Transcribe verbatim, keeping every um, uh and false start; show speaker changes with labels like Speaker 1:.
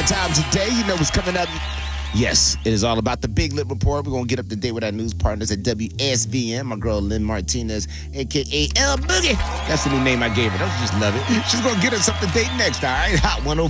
Speaker 1: time today. You know what's coming up. Yes, it is all about the Big Lip Report. We're going to get up to date with our news partners at W S V M. My girl, Lynn Martinez, a k a. L Boogie. That's the new name I gave her. Don't you just love it? She's going to get us up to date next, all right? Hot one oh